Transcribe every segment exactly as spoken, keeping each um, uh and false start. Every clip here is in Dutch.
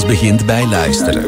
begint bij luisteren.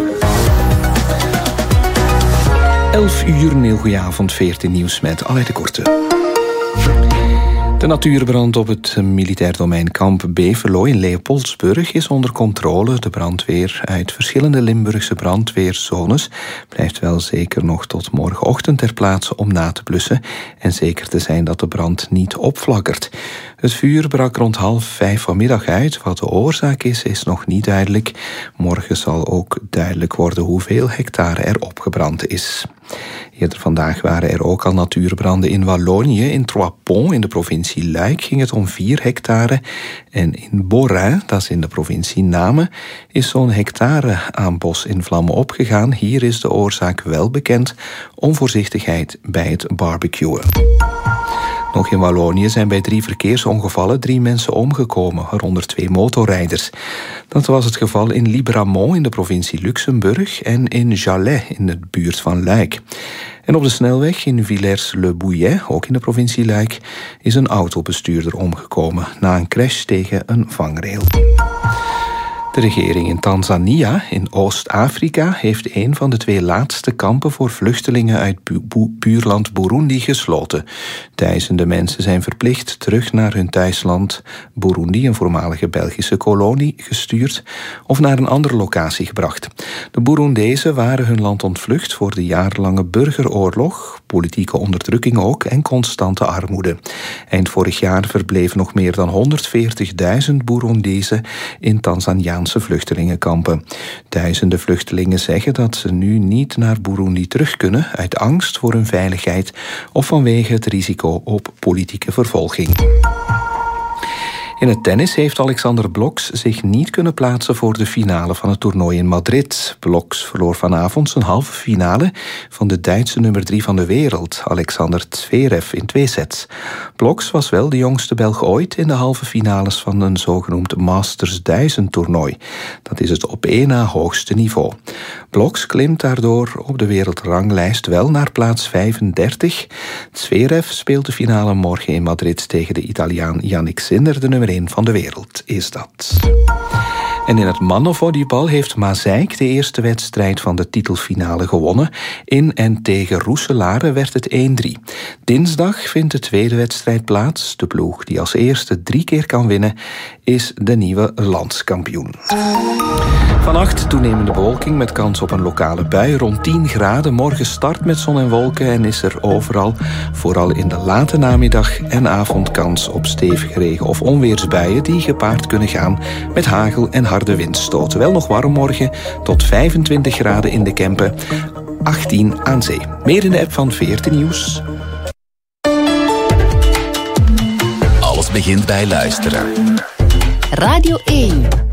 elf uur, een heel goede avond, veertien nieuws met Alain de Korte. De natuurbrand op het militair domein Kamp Beverloo in Leopoldsburg is onder controle. De brandweer uit verschillende Limburgse brandweerzones blijft wel zeker nog tot morgenochtend ter plaatse om na te blussen en zeker te zijn dat de brand niet opflakkert. Het vuur brak rond half vijf vanmiddag uit. Wat de oorzaak is, is nog niet duidelijk. Morgen zal ook duidelijk worden hoeveel hectare er opgebrand is. Eerder vandaag waren er ook al natuurbranden in Wallonië. In Trois-Ponts in de provincie Luik ging het om vier hectare. En in Borin, dat is in de provincie Namen, is zo'n hectare aan bos in vlammen opgegaan. Hier is de oorzaak wel bekend: onvoorzichtigheid bij het barbecuen. Nog in Wallonië zijn bij drie verkeersongevallen drie mensen omgekomen, waaronder twee motorrijders. Dat was het geval in Libramont in de provincie Luxemburg en in Jalais in de buurt van Luik. En op de snelweg in Villers-le-Bouillet, ook in de provincie Luik, is een autobestuurder omgekomen na een crash tegen een vangrail. De regering in Tanzania, in Oost-Afrika, heeft een van de twee laatste kampen voor vluchtelingen uit bu- bu- buurland Burundi gesloten. Duizenden mensen zijn verplicht terug naar hun thuisland Burundi, een voormalige Belgische kolonie, gestuurd of naar een andere locatie gebracht. De Burundezen waren hun land ontvlucht voor de jarenlange burgeroorlog, politieke onderdrukking ook en constante armoede. Eind vorig jaar verbleven nog meer dan honderdveertigduizend Burundezen in Tanzania vluchtelingenkampen. Duizenden vluchtelingen zeggen dat ze nu niet naar Burundi terug kunnen uit angst voor hun veiligheid of vanwege het risico op politieke vervolging. In het tennis heeft Alexander Bloks zich niet kunnen plaatsen voor de finale van het toernooi in Madrid. Bloks verloor vanavond zijn halve finale van de Duitse nummer drie van de wereld, Alexander Zverev, in twee sets. Bloks was wel de jongste Belg ooit in de halve finales van een zogenoemd Masters duizend toernooi. Dat is het op één na hoogste niveau. Bloks klimt daardoor op de wereldranglijst wel naar plaats vijfendertig. Zverev speelt de finale morgen in Madrid tegen de Italiaan Yannick Sinner, de nummer één van de wereld is dat. En in het mannenvolleybal heeft Mazeik de eerste wedstrijd van de titelfinale gewonnen. In en tegen Roeselare werd het één drie. Dinsdag vindt de tweede wedstrijd plaats. De ploeg die als eerste drie keer kan winnen is de nieuwe landskampioen. Vannacht toenemende bewolking met kans op een lokale bui rond tien graden. Morgen start met zon en wolken en is er overal, vooral in de late namiddag en avond, kans op stevige regen- of onweersbuien die gepaard kunnen gaan met hagel en harde windstoten. Wel nog warm morgen, tot vijfentwintig graden in de Kempen, achttien aan zee. Meer in de app van veertien Nieuws. Alles begint bij luisteren. Radio één.